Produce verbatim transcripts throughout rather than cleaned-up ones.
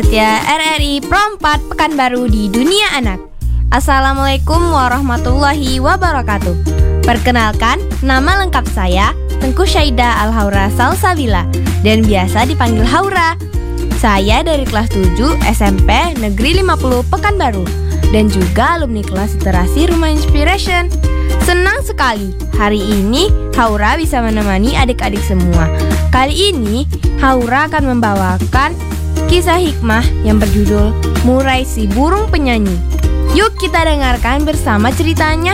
Ya, R R I Pro empat Pekanbaru di Dunia Anak. Assalamualaikum warahmatullahi wabarakatuh. Perkenalkan, nama lengkap saya Tengku Syaida Al-Haura Salsabila dan biasa dipanggil Haura. Saya dari kelas tujuh S M P Negeri lima puluh Pekanbaru dan juga alumni kelas literasi Rumah Inspiration. Senang sekali hari ini Haura bisa menemani adik-adik semua. Kali ini Haura akan membawakan kisah hikmah yang berjudul Murai si Burung Penyanyi. Yuk kita dengarkan bersama ceritanya.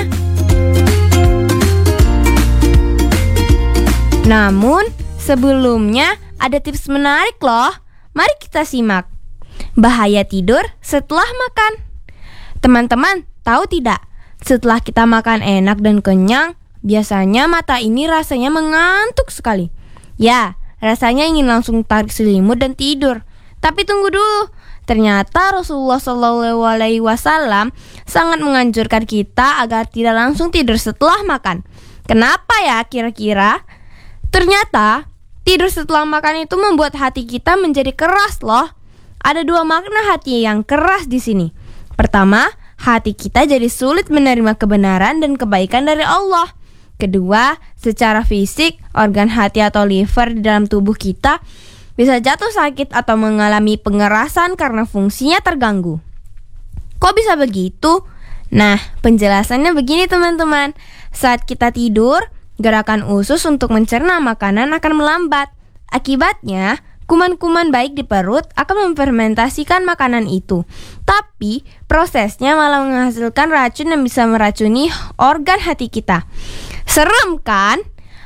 Namun sebelumnya ada tips menarik loh. Mari kita simak. Bahaya tidur setelah makan. Teman-teman, tahu tidak? Setelah kita makan enak dan kenyang, biasanya mata ini rasanya mengantuk sekali. Ya, rasanya ingin langsung tarik selimut dan tidur. Tapi tunggu dulu. Ternyata Rasulullah shallallahu alaihi wasallam sangat menganjurkan kita agar tidak langsung tidur setelah makan. Kenapa ya kira-kira? Ternyata tidur setelah makan itu membuat hati kita menjadi keras loh. Ada dua makna hati yang keras di sini. Pertama, hati kita jadi sulit menerima kebenaran dan kebaikan dari Allah. Kedua, secara fisik, organ hati atau liver di dalam tubuh kita bisa jatuh sakit atau mengalami pengerasan karena fungsinya terganggu. Kok bisa begitu? Nah, penjelasannya begini teman-teman. Saat kita tidur, gerakan usus untuk mencerna makanan akan melambat. Akibatnya, kuman-kuman baik di perut akan memfermentasikan makanan itu. Tapi, prosesnya malah menghasilkan racun yang bisa meracuni organ hati kita. Serem kan?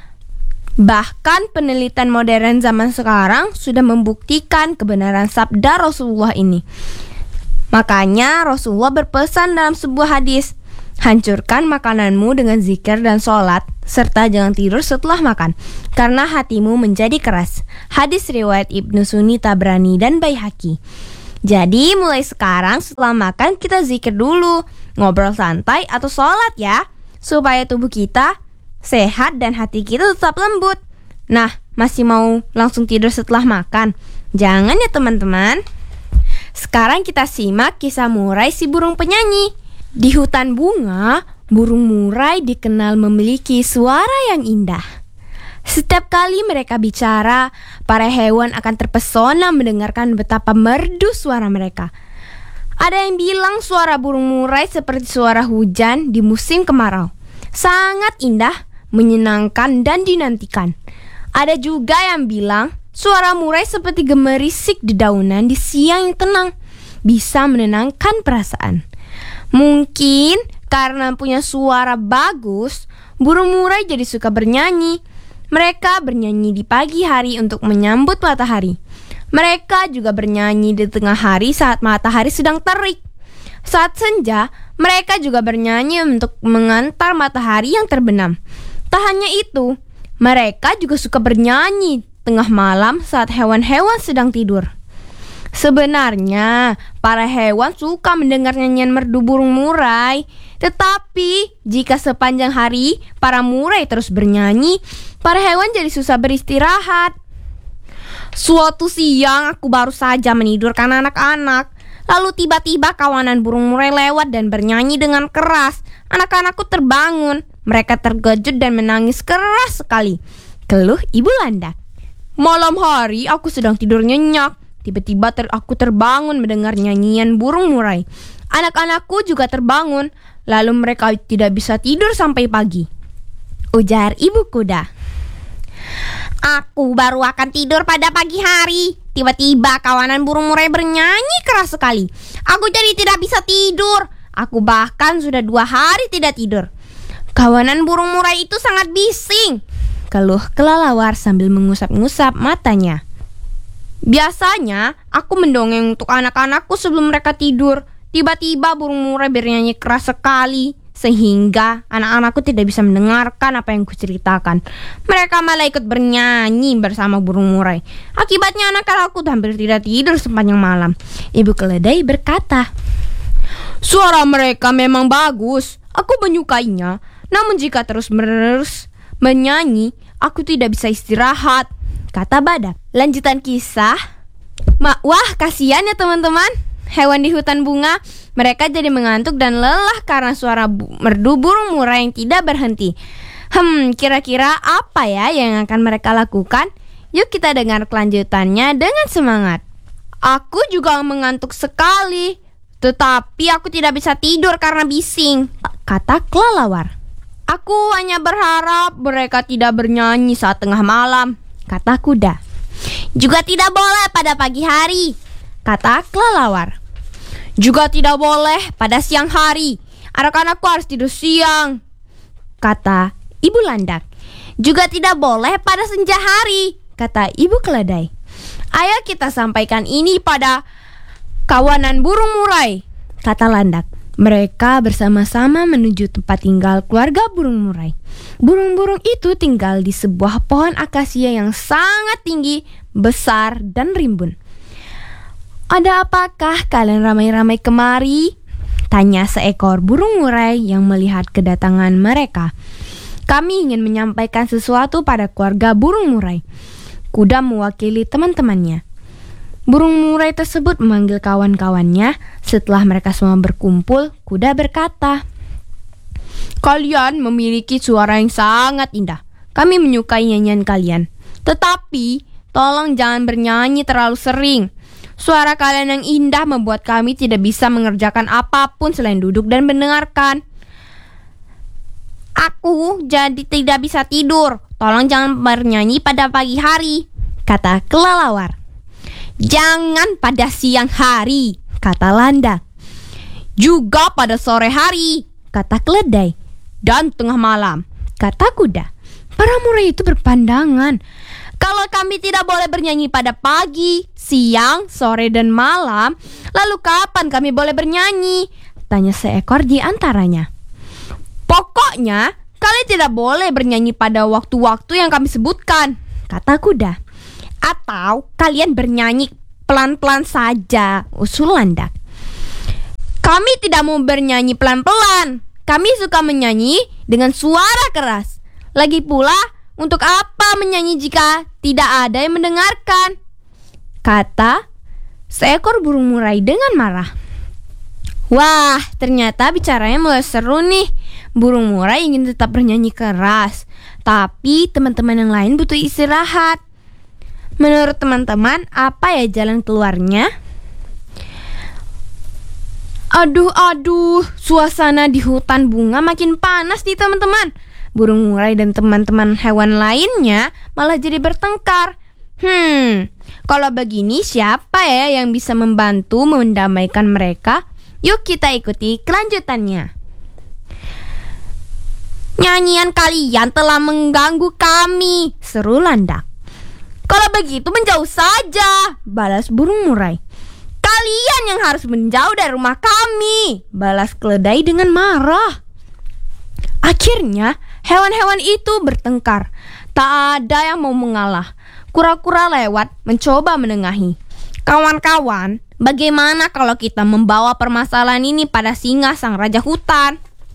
Bahkan penelitian modern zaman sekarang sudah membuktikan kebenaran sabda Rasulullah ini. Makanya Rasulullah berpesan dalam sebuah hadis, hancurkan makananmu dengan zikir dan sholat, serta jangan tidur setelah makan, karena hatimu menjadi keras. Hadis riwayat Ibnu Sunni, Tabrani, dan Baihaqi. Jadi mulai sekarang setelah makan kita zikir dulu, ngobrol santai atau sholat ya, supaya tubuh kita sehat dan hati kita tetap lembut. Nah, masih mau langsung tidur setelah makan? Jangan ya teman-teman. Sekarang kita simak kisah Murai si Burung Penyanyi. Di hutan bunga, burung murai dikenal memiliki suara yang indah. Setiap kali mereka bicara, para hewan akan terpesona mendengarkan betapa merdu suara mereka. Ada yang bilang suara burung murai seperti suara hujan di musim kemarau. Sangat indah, menyenangkan dan dinantikan. Ada juga yang bilang suara murai seperti gemerisik di daunan di siang yang tenang, bisa menenangkan perasaan. Mungkin karena punya suara bagus, burung murai jadi suka bernyanyi. Mereka bernyanyi di pagi hari untuk menyambut matahari. Mereka juga bernyanyi di tengah hari saat matahari sedang terik. Saat senja, mereka juga bernyanyi untuk mengantar matahari yang terbenam. Tak hanya itu, mereka juga suka bernyanyi tengah malam saat hewan-hewan sedang tidur. Sebenarnya, para hewan suka mendengar nyanyian merdu burung murai. Tetapi, jika sepanjang hari para murai terus bernyanyi, para hewan jadi susah beristirahat. Suatu siang, aku baru saja menidurkan anak-anak. Lalu tiba-tiba kawanan burung murai lewat dan bernyanyi dengan keras. Anak-anakku terbangun. Mereka terkejut dan menangis keras sekali. Keluh Ibu Landak. Malam hari aku sedang tidur nyenyak. Tiba-tiba ter- aku terbangun mendengar nyanyian burung murai. Anak-anakku juga terbangun. Lalu mereka tidak bisa tidur sampai pagi. Ujar Ibu Kuda. Aku baru akan tidur pada pagi hari. Tiba-tiba kawanan burung murai bernyanyi keras sekali. Aku jadi tidak bisa tidur. Aku bahkan sudah dua hari tidak tidur. Kawanan burung murai itu sangat bising, keluh kelelawar sambil mengusap-ngusap matanya. Biasanya aku mendongeng untuk anak-anakku sebelum mereka tidur. Tiba-tiba burung murai bernyanyi keras sekali, sehingga anak-anakku tidak bisa mendengarkan apa yang kuceritakan. Mereka malah ikut bernyanyi bersama burung murai. Akibatnya anak-anakku hampir tidak tidur sepanjang malam. Ibu keledai berkata, suara mereka memang bagus, aku menyukainya. Namun jika terus-menerus menyanyi, aku tidak bisa istirahat, kata Badak. Lanjutan kisah, Ma- Wah, kasihan ya teman-teman. Hewan di hutan bunga, mereka jadi mengantuk dan lelah karena suara bu- merdu burung murai yang tidak berhenti. Hmm, kira-kira apa ya yang akan mereka lakukan? Yuk kita dengar kelanjutannya dengan semangat. Aku juga mengantuk sekali, tetapi aku tidak bisa tidur karena bising, kata kelelawar. Aku hanya berharap mereka tidak bernyanyi saat tengah malam, kata kuda. Juga tidak boleh pada pagi hari, kata kelelawar. Juga tidak boleh pada siang hari, anak-anakku harus tidur siang, kata ibu landak. Juga tidak boleh pada senja hari, kata ibu keledai. Ayo kita sampaikan ini pada kawanan burung murai, kata landak. Mereka bersama-sama menuju tempat tinggal keluarga burung murai. Burung-burung itu tinggal di sebuah pohon akasia yang sangat tinggi, besar, dan rimbun. Ada apakah kalian ramai-ramai kemari? Tanya seekor burung murai yang melihat kedatangan mereka. Kami ingin menyampaikan sesuatu pada keluarga burung murai. Kuda mewakili teman-temannya. Burung murai tersebut memanggil kawan-kawannya. Setelah mereka semua berkumpul, kuda berkata, "Kalian memiliki suara yang sangat indah. Kami menyukai nyanyian kalian. Tetapi, tolong jangan bernyanyi terlalu sering. Suara kalian yang indah membuat kami tidak bisa mengerjakan apapun selain duduk dan mendengarkan. Aku jadi tidak bisa tidur. Tolong jangan bernyanyi pada pagi hari," kata kelelawar. "Jangan pada siang hari," kata landak. "Juga pada sore hari," kata keledai. "Dan tengah malam," kata kuda. Para murai itu berpandangan. Kalau kami tidak boleh bernyanyi pada pagi, siang, sore, dan malam, lalu kapan kami boleh bernyanyi? Tanya seekor di antaranya. "Pokoknya, kalian tidak boleh bernyanyi pada waktu-waktu yang kami sebutkan," kata kuda. "Atau kalian bernyanyi pelan-pelan saja," usul landak. "Kami tidak mau bernyanyi pelan-pelan. Kami suka menyanyi dengan suara keras. Lagi pula, untuk apa menyanyi jika tidak ada yang mendengarkan?" kata seekor burung murai dengan marah. Wah, ternyata bicaranya mulai seru nih. Burung murai ingin tetap bernyanyi keras, tapi teman-teman yang lain butuh istirahat. Menurut teman-teman, apa ya jalan keluarnya? Aduh, aduh, suasana di hutan bunga makin panas nih teman-teman. Burung murai dan teman-teman hewan lainnya malah jadi bertengkar. Hmm, kalau begini siapa ya yang bisa membantu mendamaikan mereka? Yuk kita ikuti kelanjutannya. "Nyanyian kalian telah mengganggu kami," seru landak. "Kalau begitu menjauh saja," balas burung murai. "Kalian yang harus menjauh dari rumah kami," balas keledai dengan marah. Akhirnya hewan-hewan itu bertengkar. Tak ada yang mau mengalah. Kura-kura lewat mencoba menengahi. "Kawan-kawan, bagaimana kalau kita membawa permasalahan ini pada singa sang raja hutan?"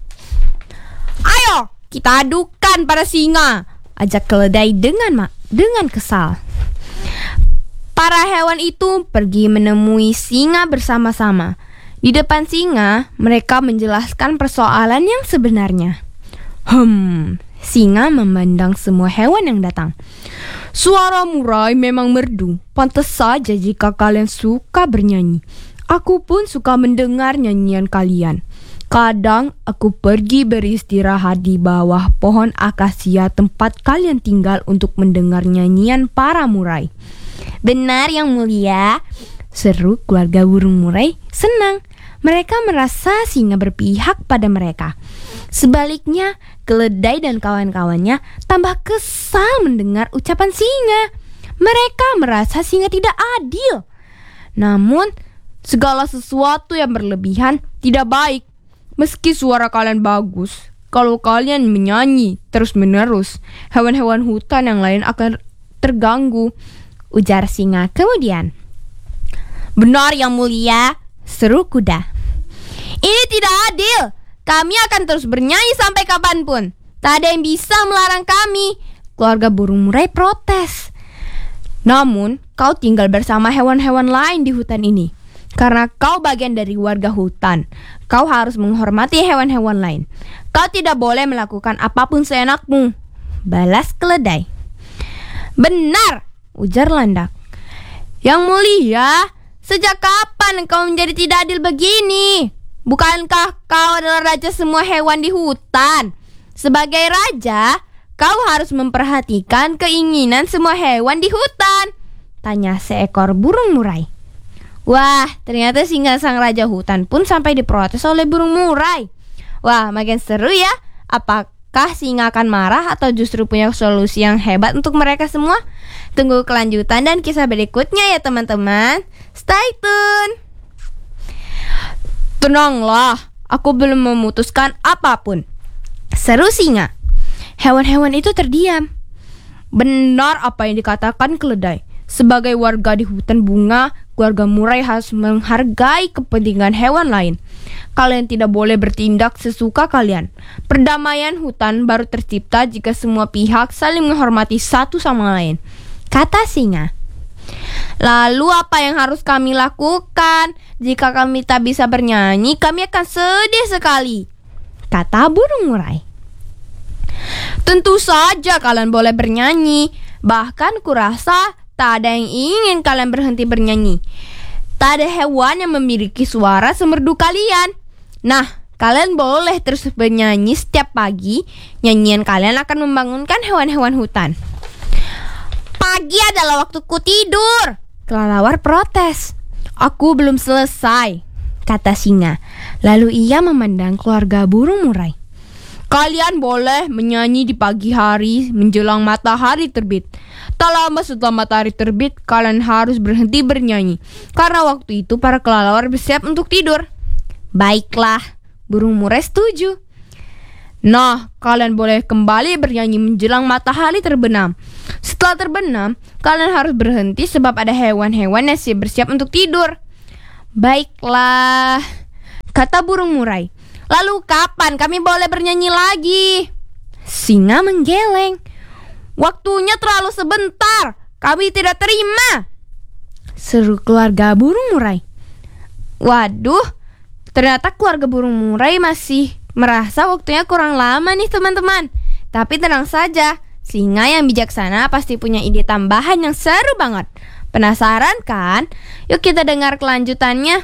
"Ayo, kita adukan pada singa," ajak keledai dengan ma- dengan kesal. Para hewan itu pergi menemui singa bersama-sama. Di depan singa, mereka menjelaskan persoalan yang sebenarnya. Hmm, singa memandang semua hewan yang datang. "Suara murai memang merdu. Pantas saja jika kalian suka bernyanyi. Aku pun suka mendengar nyanyian kalian. Kadang aku pergi beristirahat di bawah pohon akasia tempat kalian tinggal untuk mendengar nyanyian para murai." "Benar yang mulia," seru keluarga burung murai senang. Mereka merasa singa berpihak pada mereka. Sebaliknya, keledai dan kawan-kawannya tambah kesal mendengar ucapan singa. Mereka merasa singa tidak adil. Namun, segala sesuatu yang berlebihan tidak baik. Meski suara kalian bagus, kalau kalian menyanyi terus-menerus, hewan-hewan hutan yang lain akan terganggu, ujar singa kemudian. "Benar yang mulia," seru kuda. "Ini tidak adil. Kami akan terus bernyanyi sampai kapanpun. Tak ada yang bisa melarang kami," keluarga burung murai protes. Namun, kau tinggal bersama hewan-hewan lain di hutan ini. Karena kau bagian dari warga hutan, kau harus menghormati hewan-hewan lain. Kau tidak boleh melakukan apapun seenakmu, balas keledai. Benar, ujar landak. Yang mulia, sejak kapan kau menjadi tidak adil begini? Bukankah kau adalah raja semua hewan di hutan? Sebagai raja, kau harus memperhatikan keinginan semua hewan di hutan, tanya seekor burung murai. Wah, ternyata singa sang raja hutan pun sampai diprotes oleh burung murai. Wah, makin seru ya. Apakah singa akan marah atau justru punya solusi yang hebat untuk mereka semua? Tunggu kelanjutan dan kisah berikutnya ya teman-teman. Stay tune. Tenanglah, aku belum memutuskan apapun, seru singa. Hewan-hewan itu terdiam. Benar apa yang dikatakan keledai. Sebagai warga di hutan bunga, keluarga murai harus menghargai kepentingan hewan lain. Kalian tidak boleh bertindak sesuka kalian. Perdamaian hutan baru tercipta jika semua pihak saling menghormati satu sama lain, kata singa. Lalu apa yang harus kami lakukan? Jika kami tak bisa bernyanyi, kami akan sedih sekali, kata burung murai. Tentu saja kalian boleh bernyanyi. Bahkan kurasa tak ada yang ingin kalian berhenti bernyanyi. Tak ada hewan yang memiliki suara semerdu kalian. Nah, kalian boleh terus bernyanyi setiap pagi. Nyanyian kalian akan membangunkan hewan-hewan hutan. Pagi adalah waktuku tidur, kelelawar protes. Aku belum selesai, kata singa. Lalu ia memandang keluarga burung murai. Kalian boleh menyanyi di pagi hari menjelang matahari terbit. Tak lama setelah matahari terbit, kalian harus berhenti bernyanyi, karena waktu itu para kelelawar bersiap untuk tidur. Baiklah, burung murai setuju. Nah, kalian boleh kembali bernyanyi menjelang matahari terbenam. Setelah terbenam, kalian harus berhenti sebab ada hewan-hewan yang siap bersiap untuk tidur. Baiklah, kata burung murai. Lalu kapan kami boleh bernyanyi lagi? Singa menggeleng. Waktunya terlalu sebentar, kami tidak terima, seru keluarga burung murai. Waduh, ternyata keluarga burung murai masih merasa waktunya kurang lama nih teman-teman. Tapi tenang saja, singa yang bijaksana pasti punya ide tambahan yang seru banget. Penasaran kan? Yuk kita dengar kelanjutannya.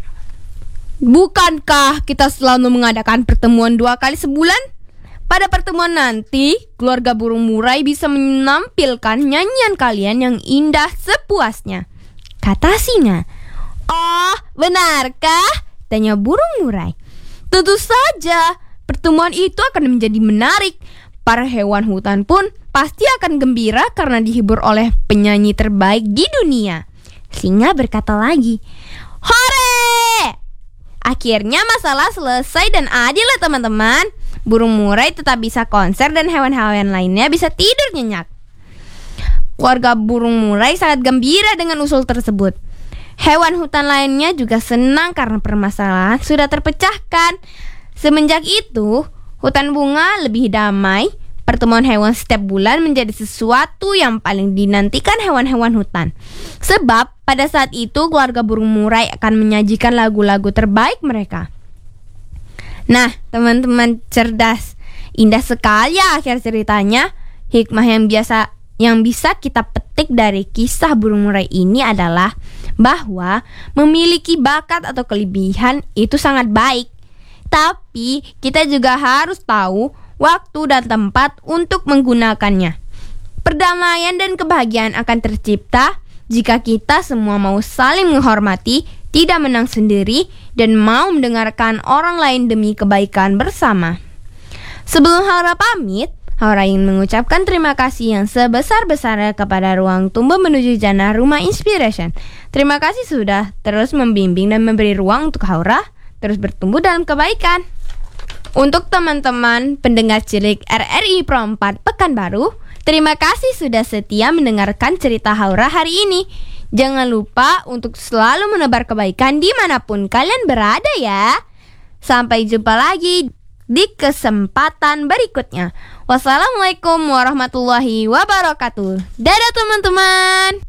Bukankah kita selalu mengadakan pertemuan dua kali sebulan? Pada pertemuan nanti, keluarga burung murai bisa menampilkan nyanyian kalian yang indah sepuasnya, kata singa. Oh, benarkah? Tanya burung murai. Tentu saja, pertemuan itu akan menjadi menarik. Para hewan hutan pun pasti akan gembira karena dihibur oleh penyanyi terbaik di dunia. Singa berkata lagi. Hore! Akhirnya masalah selesai dan adil ya teman-teman. Burung murai tetap bisa konser dan hewan-hewan lainnya bisa tidur nyenyak. Keluarga burung murai sangat gembira dengan usul tersebut. Hewan hutan lainnya juga senang karena permasalahan sudah terpecahkan. Semenjak itu, hutan bunga lebih damai. Pertemuan hewan setiap bulan menjadi sesuatu yang paling dinantikan hewan-hewan hutan. Sebab pada saat itu keluarga burung murai akan menyajikan lagu-lagu terbaik mereka. Nah, teman-teman cerdas, indah sekali ya akhir ceritanya. Hikmah yang biasa yang bisa kita petik dari kisah burung murai ini adalah bahwa memiliki bakat atau kelebihan itu sangat baik. Tapi kita juga harus tahu waktu dan tempat untuk menggunakannya. Perdamaian dan kebahagiaan akan tercipta jika kita semua mau saling menghormati, tidak menang sendiri, dan mau mendengarkan orang lain demi kebaikan bersama. Sebelum Haura pamit, Haura ingin mengucapkan terima kasih yang sebesar-besarnya kepada Ruang Tumbuh Menuju Jannah Rumah Inspiration. Terima kasih sudah terus membimbing dan memberi ruang untuk Haura terus bertumbuh dalam kebaikan. Untuk teman-teman pendengar cilik R R I Pro empat Pekanbaru, terima kasih sudah setia mendengarkan cerita Haura hari ini. Jangan lupa untuk selalu menebar kebaikan dimanapun kalian berada ya. Sampai jumpa lagi di kesempatan berikutnya. Wassalamualaikum warahmatullahi wabarakatuh. Dadah teman-teman.